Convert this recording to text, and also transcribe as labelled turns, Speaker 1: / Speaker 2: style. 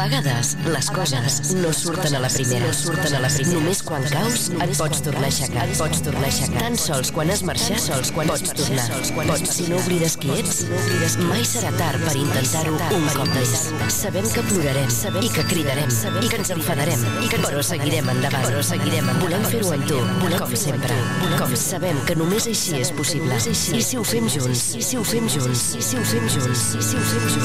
Speaker 1: vegades les coses no surten a la primera. Només quan caus et pots tornar a aixecar. Tan sols quan has marxat, pots tornar. Si no oblides qui ets, mai serà tard per intentar-ho un cop més. Sabem que plorarem i que cridarem i que ens enfadarem, però seguirem endavant. Volem fer-ho amb tu, com sempre. Sabem que només així és possible. I si ho fem junts,